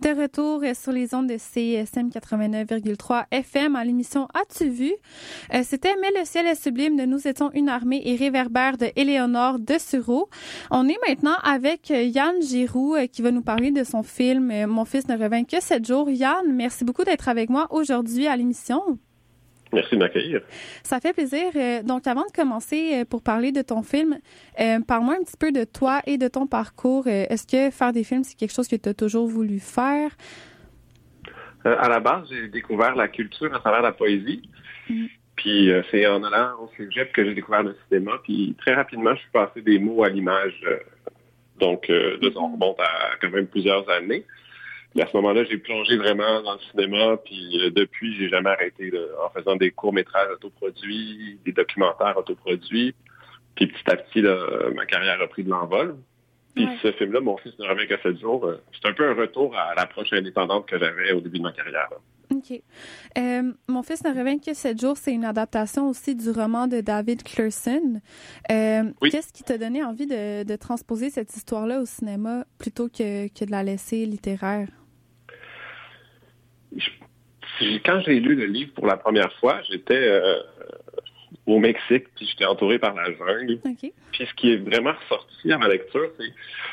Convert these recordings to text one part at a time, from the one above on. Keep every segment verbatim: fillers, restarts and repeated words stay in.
De retour sur les ondes de C I S M quatre-vingt-neuf virgule trois F M à l'émission As-tu vu? Euh, c'était Mais le ciel est sublime de Nous étions une armée et Réverbère de Éléonore de Sureau. On est maintenant avec Yann Giroux euh, qui va nous parler de son film euh, Mon fils ne revint que sept jours. Yann, merci beaucoup d'être avec moi aujourd'hui à l'émission. Merci de m'accueillir. Ça fait plaisir. Euh, donc, avant de commencer euh, pour parler de ton film, euh, parle-moi un petit peu de toi et de ton parcours. Euh, est-ce que faire des films, c'est quelque chose que tu as toujours voulu faire? Euh, à la base, j'ai découvert la culture à travers la poésie. Mm. Puis euh, c'est en allant au cégep que j'ai découvert le cinéma. Puis très rapidement, je suis passé des mots à l'image. Euh, donc, euh, de, on remonte à quand même plusieurs années. Et à ce moment-là, j'ai plongé vraiment dans le cinéma, puis euh, depuis, j'ai jamais arrêté là, en faisant des courts-métrages autoproduits, des documentaires autoproduits. Puis petit à petit, là, ma carrière a pris de l'envol. Puis ouais. Ce film-là, Mon fils ne revient que sept jours, euh, c'est un peu un retour à l'approche indépendante que j'avais au début de ma carrière. Là. OK. Euh, Mon fils ne revient que sept jours, c'est une adaptation aussi du roman de David Clerson. Euh, oui. Qu'est-ce qui t'a donné envie de, de transposer cette histoire-là au cinéma plutôt que, que de la laisser littéraire? Je, quand j'ai lu le livre pour la première fois, j'étais euh, au Mexique, puis j'étais entouré par la jungle. Okay. Puis ce qui est vraiment ressorti à ma lecture, c'est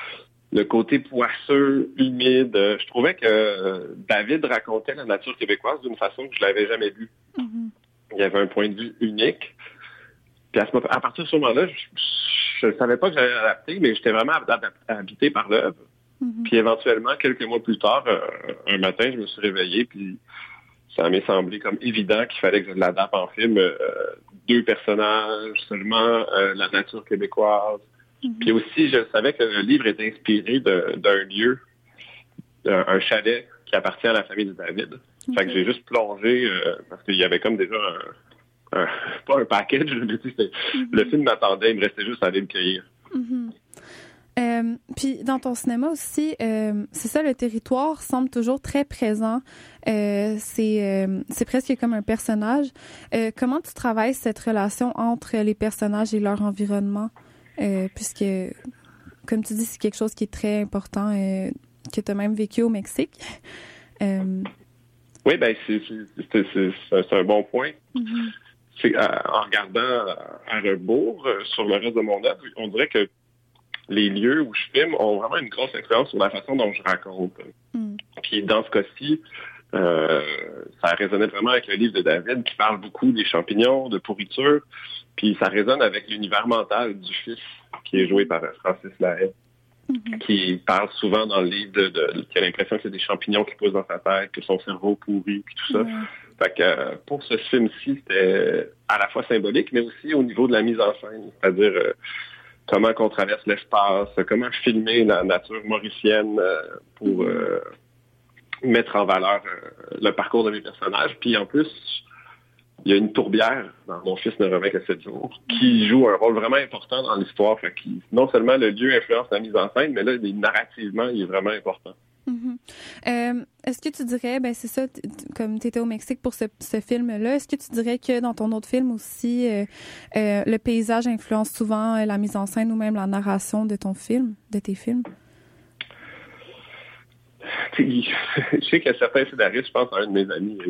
le côté poisseux, humide. Je trouvais que euh, David racontait la nature québécoise d'une façon que je l'avais jamais vue. Mm-hmm. Il y avait un point de vue unique. Puis à, ce, à partir de ce moment-là, je ne savais pas que j'allais l'adapter, mais j'étais vraiment habité par l'œuvre. Mm-hmm. Puis éventuellement, quelques mois plus tard, euh, un matin, je me suis réveillé, puis ça m'est semblé comme évident qu'il fallait que je l'adapte en film. Euh, deux personnages seulement, euh, la nature québécoise. Mm-hmm. Puis aussi, je savais que le livre est inspiré de, d'un lieu, d'un, un chalet qui appartient à la famille de David. Okay. Fait que j'ai juste plongé, euh, parce qu'il y avait comme déjà un, un pas un package, mais tu sais, mm-hmm. le film m'attendait, il me restait juste à aller me cueillir. Mm-hmm. Euh, puis dans ton cinéma aussi, euh, c'est ça, le territoire semble toujours très présent. Euh, c'est, euh, c'est presque comme un personnage. Euh, comment tu travailles cette relation entre les personnages et leur environnement? Euh, puisque, comme tu dis, c'est quelque chose qui est très important, euh, que tu as même vécu au Mexique. euh... Oui, ben c'est, c'est, c'est, c'est, c'est un bon point. Mm-hmm. C'est, euh, en regardant à rebours euh, sur le reste de mon œuvre, on dirait que les lieux où je filme ont vraiment une grosse influence sur la façon dont je raconte. Mm. Puis dans ce cas-ci, euh, ça résonnait vraiment avec le livre de David qui parle beaucoup des champignons, de pourriture, puis ça résonne avec l'univers mental du fils qui est joué par Francis Lahaye, mm-hmm. qui parle souvent dans le livre de, de qui a l'impression que c'est des champignons qui poussent dans sa tête, que son cerveau pourrit, puis tout ça. Mm. Fait que euh, pour ce film-ci, c'était à la fois symbolique, mais aussi au niveau de la mise en scène, c'est-à-dire euh, comment qu'on traverse l'espace, comment filmer la nature mauricienne euh, pour euh, mettre en valeur euh, le parcours de mes personnages. Puis en plus, il y a une tourbière dans Mon fils ne revient que sept jours qui joue un rôle vraiment important dans l'histoire. Fait que non seulement le lieu influence la mise en scène, mais là, narrativement, il est vraiment important. Mm-hmm. Euh, est-ce que tu dirais, ben c'est ça, t- t- comme tu étais au Mexique pour ce, ce film-là, est-ce que tu dirais que dans ton autre film aussi, euh, euh, le paysage influence souvent euh, la mise en scène ou même la narration de ton film, de tes films? Je sais qu'il y a certains scénaristes, je pense à un de mes amis,